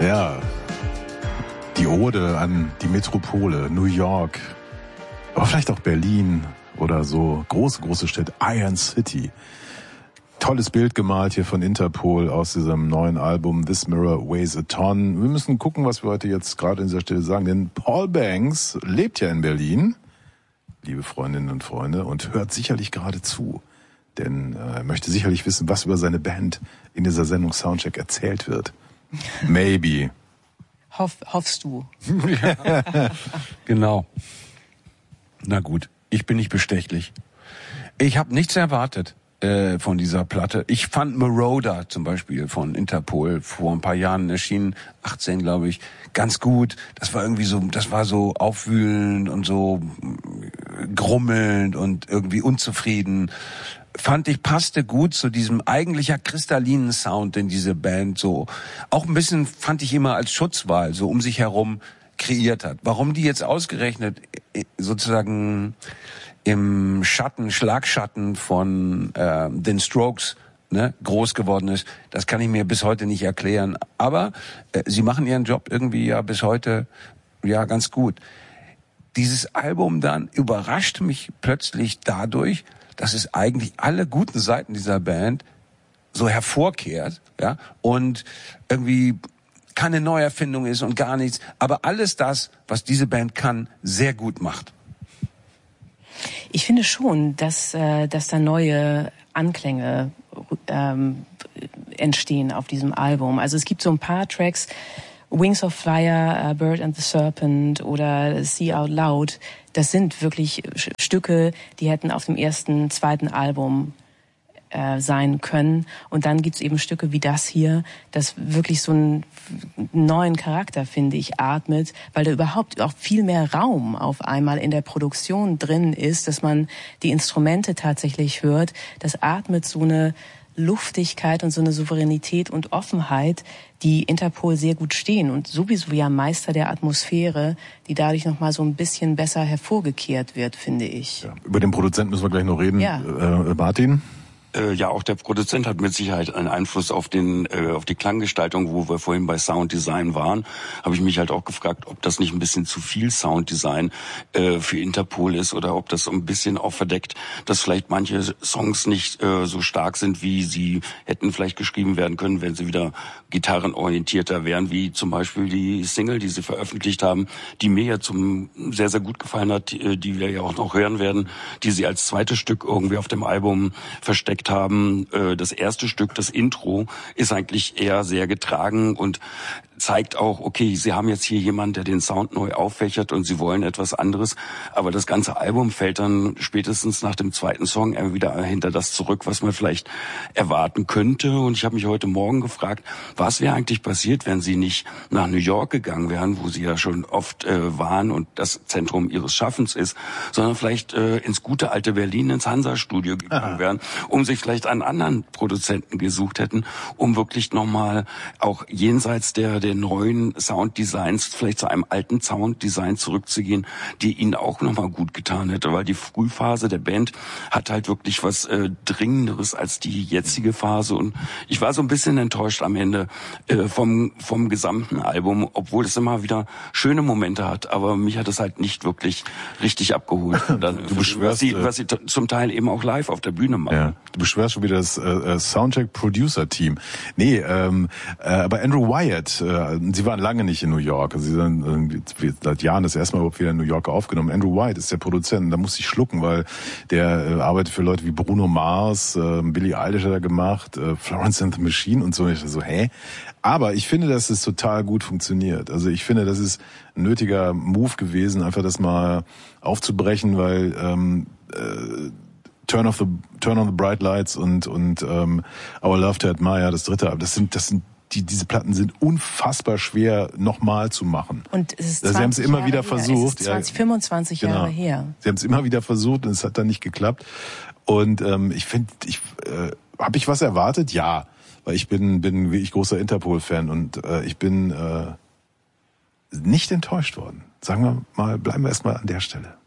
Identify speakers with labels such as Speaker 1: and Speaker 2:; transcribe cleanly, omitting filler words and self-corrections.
Speaker 1: Ja, die Ode an die Metropole, New York, aber vielleicht auch Berlin oder so, große Städte, Iron City. Tolles Bild gemalt hier von Interpol aus diesem neuen Album This Mirror Weighs a Ton. Wir müssen gucken, was wir heute jetzt gerade an dieser Stelle sagen, denn Paul Banks lebt ja in Berlin, liebe Freundinnen und Freunde, und hört sicherlich gerade zu. Denn er möchte sicherlich wissen, was über seine Band in dieser Sendung Soundcheck erzählt wird. Maybe.
Speaker 2: Hoffst du.
Speaker 3: Genau. Na gut, ich bin nicht bestechlich. Ich habe nichts erwartet von dieser Platte. Ich fand Marauder zum Beispiel von Interpol vor ein paar Jahren erschienen, 18 glaube ich, ganz gut. Das war irgendwie so, das war so aufwühlend und so grummelnd und irgendwie unzufrieden. Fand ich, passte gut zu diesem eigentlicher kristallinen Sound, den diese Band so auch ein bisschen, fand ich immer als Schutzwall so um sich herum kreiert hat. Warum die jetzt ausgerechnet sozusagen im Schlagschatten von den Strokes groß geworden ist, das kann ich mir bis heute nicht erklären. Aber sie machen ihren Job irgendwie ja bis heute ja ganz gut. Dieses Album dann überraschte mich plötzlich dadurch, dass es eigentlich alle guten Seiten dieser Band so hervorkehrt, ja, und irgendwie keine Neuerfindung ist und gar nichts, aber alles das, was diese Band kann, sehr gut macht.
Speaker 2: Ich finde schon, dass da neue Anklänge entstehen auf diesem Album. Also es gibt so ein paar Tracks, Wings of Fire, Bird and the Serpent oder See Out Loud, das sind wirklich Stücke, die hätten auf dem ersten, zweiten Album sein können. Und dann gibt's eben Stücke wie das hier, das wirklich so einen neuen Charakter, finde ich, atmet, weil da überhaupt auch viel mehr Raum auf einmal in der Produktion drin ist, dass man die Instrumente tatsächlich hört. Das atmet so eine Luftigkeit und so eine Souveränität und Offenheit, die Interpol sehr gut stehen und sowieso ja Meister der Atmosphäre, die dadurch nochmal so ein bisschen besser hervorgekehrt wird, finde ich.
Speaker 1: Ja, über den Produzenten müssen wir gleich noch reden.
Speaker 2: Ja.
Speaker 1: Martin?
Speaker 4: Ja, auch der Produzent hat mit Sicherheit einen Einfluss auf auf die Klanggestaltung, wo wir vorhin bei Sounddesign waren. Habe ich mich halt auch gefragt, ob das nicht ein bisschen zu viel Sounddesign für Interpol ist oder ob das so ein bisschen auch verdeckt, dass vielleicht manche Songs nicht so stark sind, wie sie hätten vielleicht geschrieben werden können, wenn sie wieder gitarrenorientierter wären, wie zum Beispiel die Single, die sie veröffentlicht haben, die mir ja sehr, sehr gut gefallen hat, die wir ja auch noch hören werden, die sie als zweites Stück irgendwie auf dem Album versteckt haben. Das erste Stück, das Intro, ist eigentlich eher sehr getragen und zeigt auch, okay, sie haben jetzt hier jemanden, der den Sound neu auffächert und sie wollen etwas anderes, aber das ganze Album fällt dann spätestens nach dem zweiten Song wieder hinter das zurück, was man vielleicht erwarten könnte. Und ich habe mich heute Morgen gefragt, was wäre eigentlich passiert, wenn sie nicht nach New York gegangen wären, wo sie ja schon oft waren und das Zentrum ihres Schaffens ist, sondern vielleicht ins gute alte Berlin, ins Hansa-Studio gegangen wären, um sich vielleicht einen anderen Produzenten gesucht hätten, um wirklich nochmal auch jenseits der neuen Sounddesigns vielleicht zu einem alten Sounddesign zurückzugehen, die ihnen auch nochmal gut getan hätte, weil die Frühphase der Band hat halt wirklich was Dringenderes als die jetzige Phase und ich war so ein bisschen enttäuscht am Ende vom gesamten Album, obwohl es immer wieder schöne Momente hat, aber mich hat es halt nicht wirklich richtig abgeholt.
Speaker 1: Du beschwörst,
Speaker 4: was sie zum Teil eben auch live auf der Bühne machen.
Speaker 1: Ja, du beschwörst schon wieder das Soundcheck-Producer-Team. Nee, aber Andrew Wyatt, sie waren lange nicht in New York. Sie sind seit Jahren das erste Mal überhaupt wieder in New York aufgenommen. Andrew Wyatt ist der Produzent. Da muss ich schlucken, weil der arbeitet für Leute wie Bruno Mars, Billie Eilish hat er gemacht, Florence and the Machine und so. Und ich dachte so, hä? Aber ich finde, dass es total gut funktioniert. Also ich finde, das ist ein nötiger Move gewesen, einfach das mal aufzubrechen, weil Turn on the Bright Lights und Our Love to Admire, das dritte, das sind diese Platten sind unfassbar schwer nochmal zu machen.
Speaker 2: Und es ist 20
Speaker 1: sie haben es immer
Speaker 2: Jahre
Speaker 1: wieder
Speaker 2: her.
Speaker 1: versucht.
Speaker 2: Es ist 25 Jahre her.
Speaker 1: Sie haben es immer wieder versucht und es hat dann nicht geklappt. Und ich finde, habe ich was erwartet? Ja, weil ich bin wirklich großer Interpol-Fan und ich bin nicht enttäuscht worden. Sagen wir mal, bleiben wir erstmal an der Stelle.